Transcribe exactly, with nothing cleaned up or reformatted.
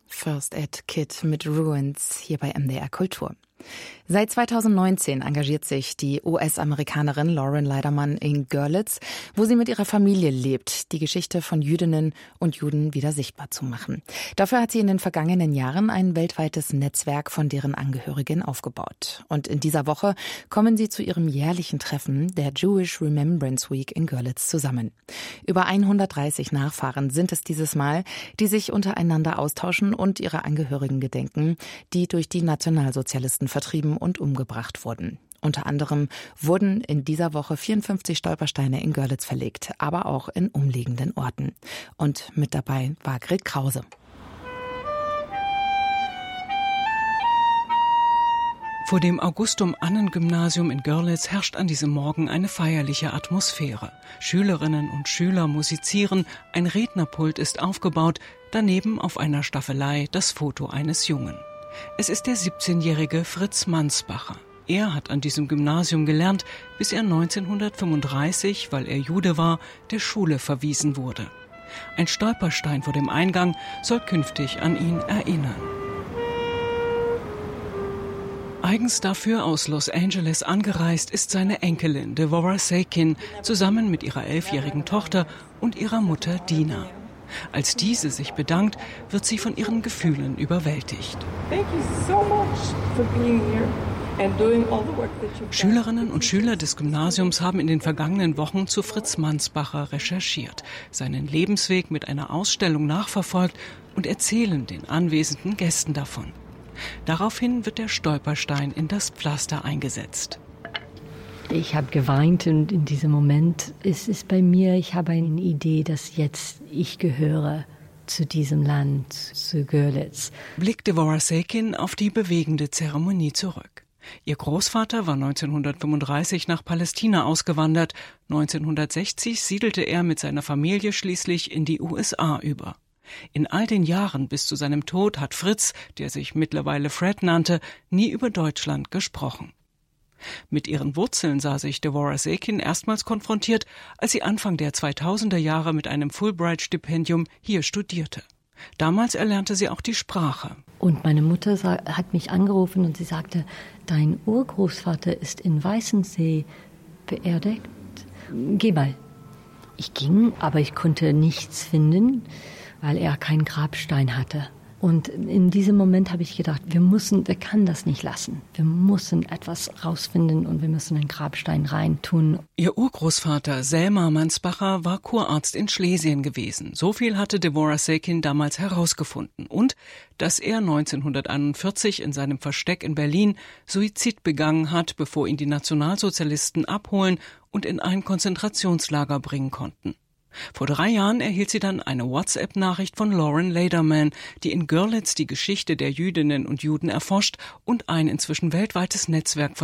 First Aid Kit mit Ruins hier bei M D R Kultur. Seit zweitausendneunzehn engagiert sich die U S-Amerikanerin Lauren Leiderman in Görlitz, wo sie mit ihrer Familie lebt, die Geschichte von Jüdinnen und Juden wieder sichtbar zu machen. Dafür hat sie in den vergangenen Jahren ein weltweites Netzwerk von deren Angehörigen aufgebaut. Und in dieser Woche kommen sie zu ihrem jährlichen Treffen der Jewish Remembrance Week in Görlitz zusammen. Über hundertdreißig Nachfahren sind es dieses Mal, die sich untereinander austauschen und ihre Angehörigen gedenken, die durch die Nationalsozialisten vertrieben und umgebracht wurden. Unter anderem wurden in dieser Woche vierundfünfzig Stolpersteine in Görlitz verlegt, aber auch in umliegenden Orten. Und mit dabei war Grit Krause. Vor dem Augustum-Annen-Gymnasium in Görlitz herrscht an diesem Morgen eine feierliche Atmosphäre. Schülerinnen und Schüler musizieren, ein Rednerpult ist aufgebaut, daneben auf einer Staffelei das Foto eines Jungen. Es ist der siebzehnjährige Fritz Mansbacher. Er hat an diesem Gymnasium gelernt, bis er neunzehnhundertfünfunddreißig, weil er Jude war, der Schule verwiesen wurde. Ein Stolperstein vor dem Eingang soll künftig an ihn erinnern. Eigens dafür aus Los Angeles angereist ist seine Enkelin Devorah Sakin zusammen mit ihrer elfjährigen Tochter und ihrer Mutter Dina. Als diese sich bedankt, wird sie von ihren Gefühlen überwältigt. Schülerinnen und Schüler des Gymnasiums haben in den vergangenen Wochen zu Fritz Mansbacher recherchiert, seinen Lebensweg mit einer Ausstellung nachverfolgt und erzählen den anwesenden Gästen davon. Daraufhin wird der Stolperstein in das Pflaster eingesetzt. Ich habe geweint und in diesem Moment ist es bei mir, ich habe eine Idee, dass jetzt ich gehöre zu diesem Land, zu Görlitz. Blickt Devorah Sakin auf die bewegende Zeremonie zurück. Ihr Großvater war neunzehnhundertfünfunddreißig nach Palästina ausgewandert. neunzehnhundertsechzig siedelte er mit seiner Familie schließlich in die U S A über. In all den Jahren bis zu seinem Tod hat Fritz, der sich mittlerweile Fred nannte, nie über Deutschland gesprochen. Mit ihren Wurzeln sah sich Devorah Sakin erstmals konfrontiert, als sie Anfang der zweitausender Jahre mit einem Fulbright-Stipendium hier studierte. Damals erlernte sie auch die Sprache. Und meine Mutter hat mich angerufen und sie sagte, dein Urgroßvater ist in Weißensee beerdigt. Geh mal. Ich ging, aber ich konnte nichts finden, weil er keinen Grabstein hatte. Und in diesem Moment habe ich gedacht, wir müssen, wir können das nicht lassen. Wir müssen etwas rausfinden und wir müssen einen Grabstein reintun. Ihr Urgroßvater Selma Mansbacher war Kurarzt in Schlesien gewesen. So viel hatte Devorah Sakin damals herausgefunden. Und dass er neunzehnhunderteinundvierzig in seinem Versteck in Berlin Suizid begangen hat, bevor ihn die Nationalsozialisten abholen und in ein Konzentrationslager bringen konnten. Vor drei Jahren erhielt sie dann eine WhatsApp-Nachricht von Lauren Leiderman, die in Görlitz die Geschichte der Jüdinnen und Juden erforscht und ein inzwischen weltweites Netzwerk von